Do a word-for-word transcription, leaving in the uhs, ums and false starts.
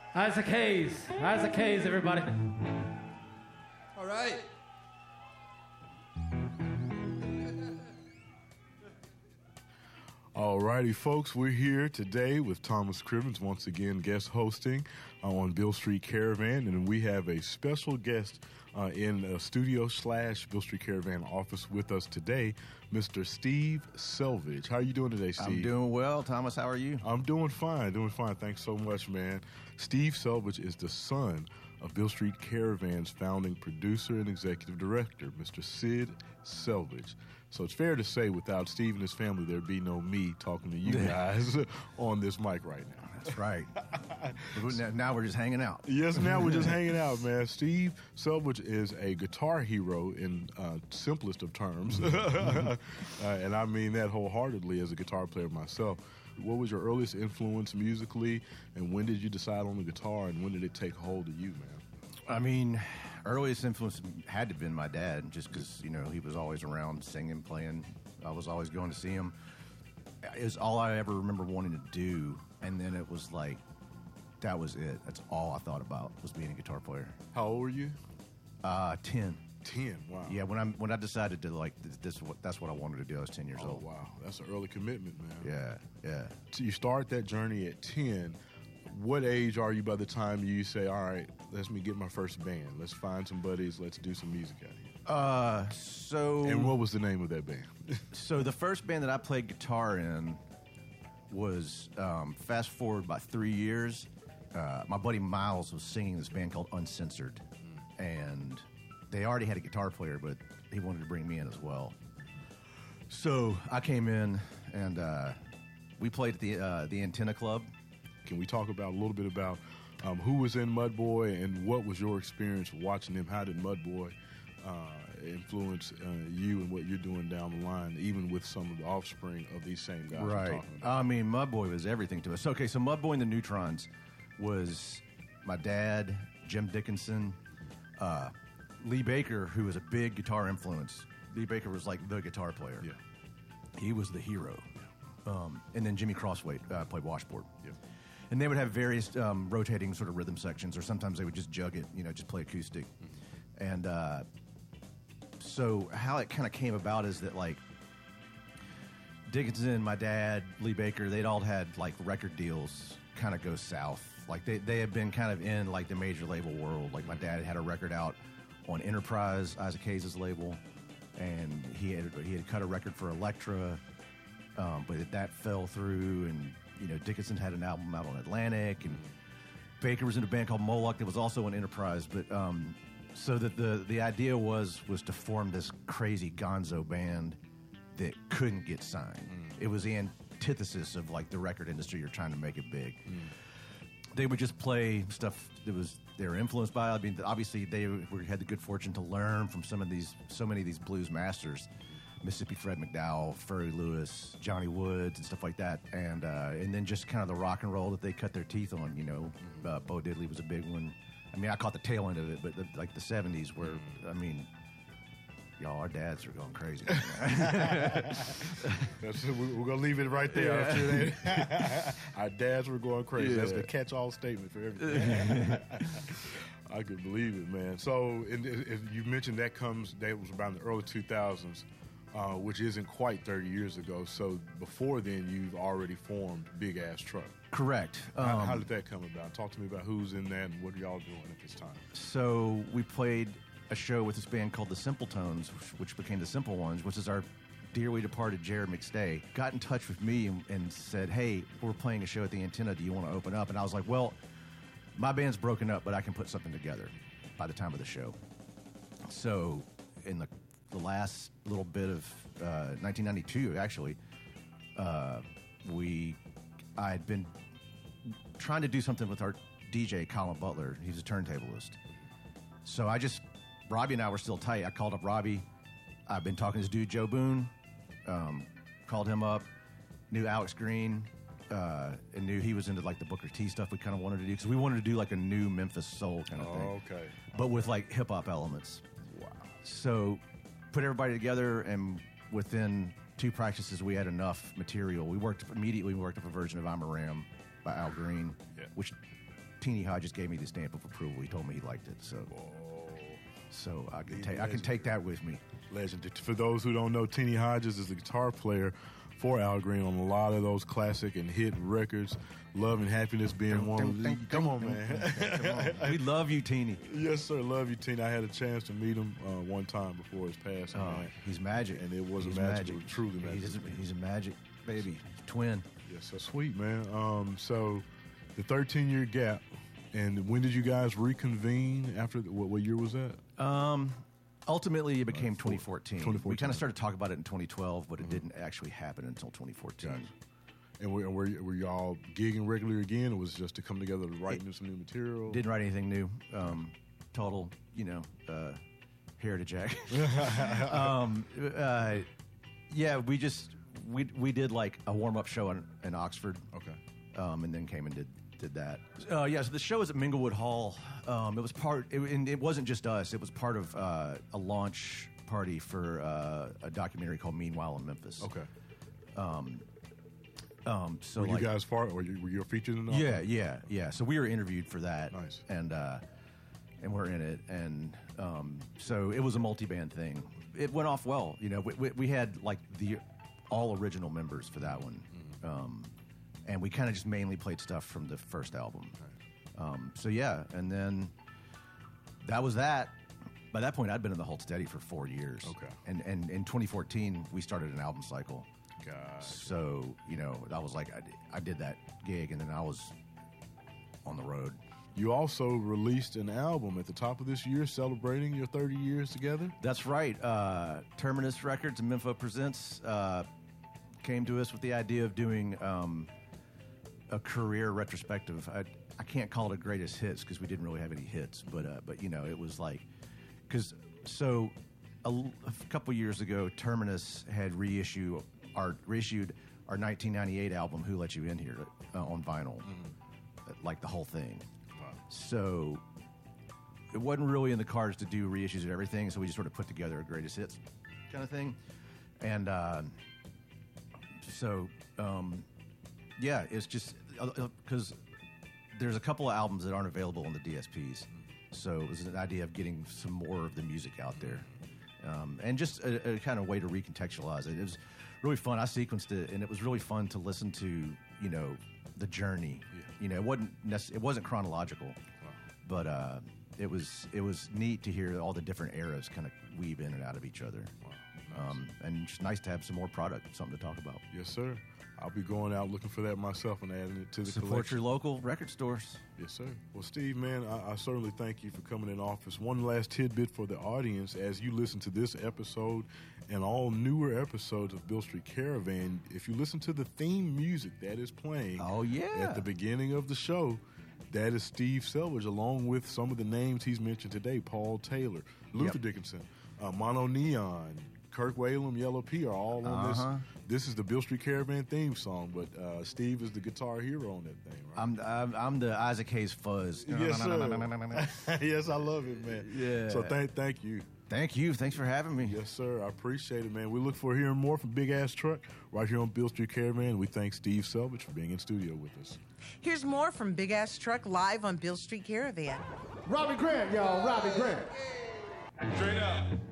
Isaac Hayes. Isaac Hayes, everybody. All right. Alrighty, folks, we're here today with Thomas Cribbins, once again guest hosting uh, on Beale Street Caravan, and we have a special guest uh, in a studio slash Beale Street Caravan office with us today, Mister Steve Selvage. How are you doing today, Steve? I'm doing well. Thomas, how are you? I'm doing fine, doing fine. Thanks so much, man. Steve Selvage is the son of Beale Street Caravan's founding producer and executive director, Mister Sid Selvage. So it's fair to say without Steve and his family, there'd be no me talking to you guys on this mic right now. That's right. Now we're just hanging out. Yes, now we're just hanging out, man. Steve Selvage is a guitar hero in uh, simplest of terms. uh, and I mean that wholeheartedly as a guitar player myself. What was your earliest influence musically, and when did you decide on the guitar, and when did it take hold of you, man? I mean, earliest influence had to have been my dad, just because, you know, he was always around singing, playing. I was always going to see him. It was all I ever remember wanting to do, and then it was like, that was it. That's all I thought about, was being a guitar player. How old were you? Uh, ten. Ten, wow. Yeah, when I when I decided to, like, this, this what that's what I wanted to do, I was ten years oh, old. Wow, that's an early commitment, man. Yeah, yeah. So you start that journey at ten. What age are you by the time you say, all right, let's me get my first band. Let's find some buddies. Let's do some music out here. Uh, so... And what was the name of that band? So the first band that I played guitar in was, um, fast forward about three years, uh, my buddy Miles was singing this band called Uncensored. Mm. And they already had a guitar player, but he wanted to bring me in as well. So I came in, and uh, we played at the uh, the Antenna Club. Can we talk about a little bit about um, who was in Mudboy and what was your experience watching them? How did Mudboy uh, influence uh, you and what you're doing down the line, even with some of the offspring of these same guys? Right. I mean, Mudboy was everything to us. Okay, so Mudboy and the Neutrons was my dad, Jim Dickinson, uh, Lee Baker, who was a big guitar influence. Lee Baker was like the guitar player. Yeah. He was the hero. Yeah. Um, and then Jimmy Crossway uh, played washboard. Yeah. And they would have various um, rotating sort of rhythm sections, or sometimes they would just jug it, you know, just play acoustic. Mm-hmm. And uh, so how it kind of came about is that, like, Dickinson, my dad, Lee Baker, they'd all had, like, record deals kind of go south. Like, they, they had been kind of in, like, the major label world. Like, my dad had a record out on Enterprise, Isaac Hayes' label, and he had, he had cut a record for Elektra, um, but that fell through, and... You know, Dickinson had an album out on Atlantic, and Baker was in a band called Moloch that was also an Enterprise. But um, so that the the idea was was to form this crazy gonzo band that couldn't get signed. Mm. It was the antithesis of, like, the record industry. You're trying to make it big. Mm. They would just play stuff that was they were influenced by. I mean, obviously they were, had the good fortune to learn from some of these so many of these blues masters. Mississippi Fred McDowell, Furry Lewis, Johnny Woods, and stuff like that, and uh, and then just kind of the rock and roll that they cut their teeth on. You know, uh, Bo Diddley was a big one. I mean, I caught the tail end of it, but the, like the seventies, where I mean, y'all, our dads are going crazy. That's, we're gonna leave it right there. Yeah. Our dads were going crazy. Yeah. That's the catch-all statement for everything. I could believe it, man. So, and, and you mentioned that comes that was around the early two thousands. Uh, which isn't quite thirty years ago. So before then, you've already formed Big Ass Truck. Correct. Um, how, how did that come about? Talk to me about who's in that and what are y'all doing at this time? So we played a show with this band called the Simple Tones, which, which became the Simple Ones, which is our dearly departed Jared McStay. Got in touch with me and, and said, hey, we're playing a show at the Antenna. Do you want to open up? And I was like, well, my band's broken up, but I can put something together by the time of the show. So in the the last little bit of uh, nineteen ninety-two, actually, uh, we I had been trying to do something with our D J, Colin Butler. He's a turntablist. So I just, Robbie and I were still tight. I called up Robbie. I've been talking to this dude, Joe Boone. Um, called him up. Knew Alex Green. Uh, and knew he was into, like, the Booker T stuff we kind of wanted to do. Because we wanted to do, like, a new Memphis soul kind of oh, thing. Okay. But with, like, hip-hop elements. Wow. So put everybody together, and within two practices, we had enough material. We worked immediately. We worked up a version of "I'm a Ram" by Al Green, yeah. which Teenie Hodges gave me the stamp of approval. He told me he liked it, so so I can take I can take that with me. Legend. For those who don't know, Teenie Hodges is the guitar player for Al Green on a lot of those classic and hit records. Love and Happiness being one of them. Come on, man. We love you, Teenie. Yes, sir. Love you, Teenie. I had a chance to meet him uh, one time before his passing. Oh, man. he's magic. And it was he's a magic. Magic. Truly magic. He's a, he's a magic baby. Twin. Yes, so sweet, man. Um, so the thirteen-year gap, and when did you guys reconvene after, the, what, what year was that? Um... Ultimately, it became twenty fourteen. twenty fourteen. We kind of started talking about it in twenty twelve, but it mm-hmm. didn't actually happen until twenty fourteen. Gotcha. And were, were, were y'all gigging regularly again, or was it just to come together to write it, some new material? Didn't write anything new. Um, total, you know, uh, heritage act. um, uh, yeah, we just we we did like a warm up show in, in Oxford. Okay. Um, and then came and did. Did that? Uh, yeah. So the show was at Minglewood Hall. Um, it was part, it, and it wasn't just us. It was part of uh, a launch party for uh, a documentary called Meanwhile in Memphis. Okay. Um, um, so were like, you guys part? Were you, were you featured in that? Yeah, yeah, yeah. So we were interviewed for that. Nice. And uh, and we're in it, and um, so it was a multi-band thing. It went off well. You know, we, we, we had like the all original members for that one. Mm-hmm. Um, And we kind of just mainly played stuff from the first album. Um, so yeah, and then that was that. By that point, I'd been in the Hold Steady for four years. Okay. And and in twenty fourteen, we started an album cycle. God. So, you know, that was like, I, I did that gig, and then I was on the road. You also released an album at the top of this year celebrating your thirty years together? That's right. Uh, Terminus Records and Memphis Presents uh, came to us with the idea of doing... Um, a career retrospective. I, I can't call it a greatest hits because we didn't really have any hits, but uh, but you know, it was like, because so a, a couple years ago, Terminus had reissue our reissued our nineteen ninety-eight album "Who Let You In Here" uh, on vinyl, mm-hmm. like the whole thing. Wow. So it wasn't really in the cards to do reissues of everything, so we just sort of put together a greatest hits kind of thing, and uh, so. Um, Yeah, it's just because uh, there's a couple of albums that aren't available on the D S Ps, so it was an idea of getting some more of the music out there, um, and just a, a kind of way to recontextualize it. It was really fun. I sequenced it, and it was really fun to listen to, you know, the journey. Yeah. You know, it wasn't necess- it wasn't chronological, Wow. but uh, it was it was neat to hear all the different eras kind of weave in and out of each other, Wow. Nice. um, and it's nice to have some more product, something to talk about. Yes, sir. I'll be going out looking for that myself and adding it to the Support collection. your local record stores. Yes, sir. Well, Steve, man, I, I certainly thank you for coming in office. One last tidbit for the audience as you listen to this episode and all newer episodes of Bill Street Caravan. If you listen to the theme music that is playing Oh, yeah. at the beginning of the show, that is Steve Selvage, along with some of the names he's mentioned today: Paul Taylor, Luther Yep. Dickinson, uh, Mono Neon, Kirk Whalum, Yellow P are all on Uh-huh. this. This is the Bill Street Caravan theme song, but uh, Steve is the guitar hero on that thing, right? I'm I'm, I'm the Isaac Hayes fuzz. Yes, sir. Yes, I love it, man. Yeah. So thank thank you. Thank you. Thanks for having me. Yes, sir. I appreciate it, man. We look forward to hearing more from Big Ass Truck right here on Bill Street Caravan. We thank Steve Selvage for being in studio with us. Here's more from Big Ass Truck live on Bill Street Caravan. Robbie Grant, y'all. Robbie Grant. Straight up.